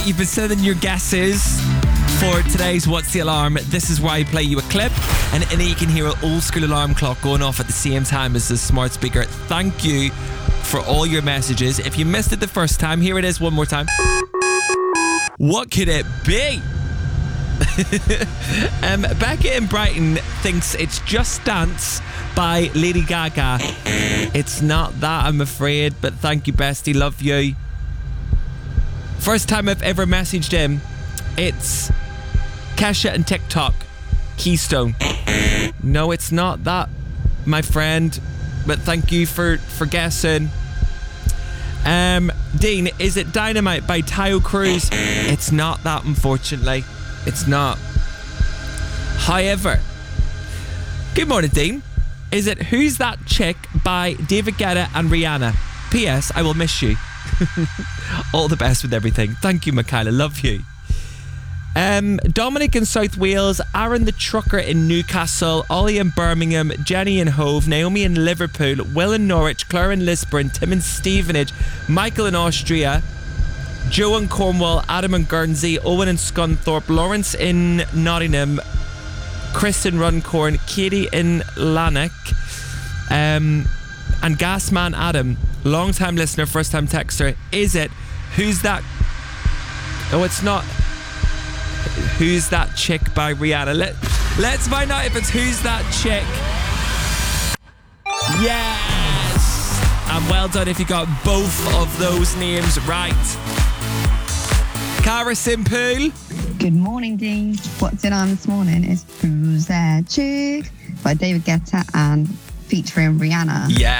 You've been sending your guesses for today's What's the Alarm. This is where I play you a clip, and in it you can hear an old school alarm clock going off at the same time as the smart speaker. Thank you for all your messages. If you missed it the first time, here it is one more time. What could it be? Becca in Brighton thinks it's Just Dance by Lady Gaga. It's not that, I'm afraid, but thank you, bestie. Love you. First time I've ever messaged him, it's Kesha and TikTok, Keystone. No, it's not that, my friend, but thank you for guessing. Dean, is it Dynamite by Tayo Cruz? It's not that, unfortunately. It's not. However, good morning, Dean. Is it Who's That Chick by David Guetta and Rihanna? P.S. I will miss you. All the best with everything. Thank you, Michaela. Love you. Dominic in South Wales, Aaron the Trucker in Newcastle, Ollie in Birmingham, Jenny in Hove, Naomi in Liverpool, Will in Norwich, Claire in Lisburn, Tim in Stevenage, Michael in Austria, Joe in Cornwall, Adam in Guernsey, Owen in Scunthorpe, Lawrence in Nottingham, Chris in Runcorn, Katie in Lanark, and Gasman Adam, long time listener, first time texter. Is it Who's That? Oh, it's not Who's That Chick by Rihanna. Let's find out if it's Who's That Chick. Yes! And well done if you got both of those names right. Cara Simpool. Good morning, Dean. What's it on this morning is Who's That Chick by David Guetta and featuring Rihanna. Yeah.